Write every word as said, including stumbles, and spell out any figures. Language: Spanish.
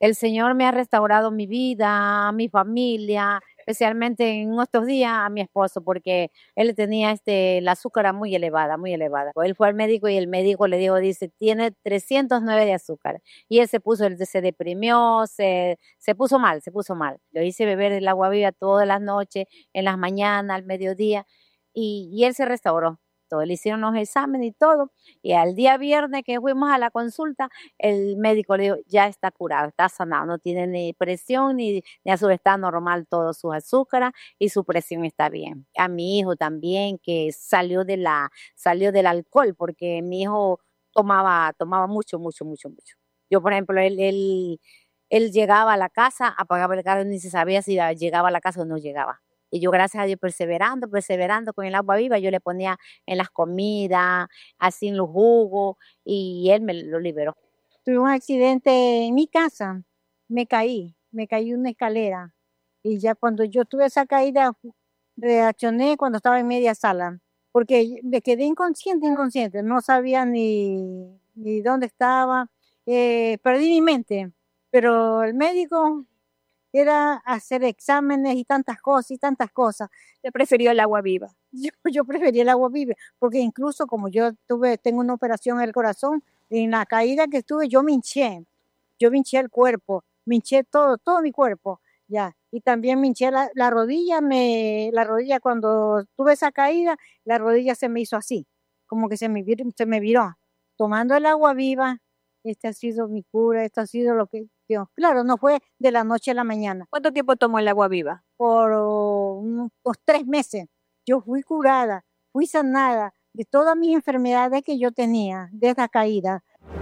El Señor me ha restaurado mi vida, mi familia, especialmente en estos días a mi esposo, porque él tenía este, el azúcar muy elevada, muy elevada. Él fue al médico y el médico le dijo, dice, tiene trescientos nueve de azúcar. Y él se puso, él se deprimió, se, se puso mal, se puso mal. Lo hice beber el agua viva todas las noches, en las mañanas, al mediodía, y, y él se restauró. Todo. Le hicieron los exámenes y todo, y al día viernes que fuimos a la consulta, el médico le dijo, ya está curado, está sanado, no tiene ni presión ni, ni azúcar, está normal todo su azúcar y su presión está bien. A mi hijo también, que salió de la, salió del alcohol, porque mi hijo tomaba, tomaba mucho, mucho, mucho, mucho. Yo, por ejemplo, él, él, él llegaba a la casa, apagaba el carro, ni se sabía si llegaba a la casa o no llegaba. Y yo, gracias a Dios, perseverando, perseverando con el agua viva, yo le ponía en las comidas, así en los jugos, y él me lo liberó. Tuve un accidente en mi casa, me caí, me caí en una escalera y ya cuando yo tuve esa caída reaccioné cuando estaba en media sala, porque me quedé inconsciente, inconsciente, no sabía ni, ni dónde estaba, eh, perdí mi mente, pero el médico era hacer exámenes y tantas cosas y tantas cosas. Le prefirió el agua viva. Yo, yo preferí el agua viva, porque incluso como yo tuve, tengo una operación en el corazón, en la caída que estuve yo me hinché, yo me hinché el cuerpo, me hinché todo, todo mi cuerpo, ya. Y también me hinché la, la rodilla, me, la rodilla cuando tuve esa caída, la rodilla se me hizo así, como que se me, vir- se me viró. Tomando el agua viva, este ha sido mi cura, esto ha sido lo que, Dios, claro, no fue de la noche a la mañana, ¿Cuánto tiempo tomó el agua viva? por oh, unos tres meses. Yo fui curada, fui sanada de todas mis enfermedades que yo tenía de esa caída.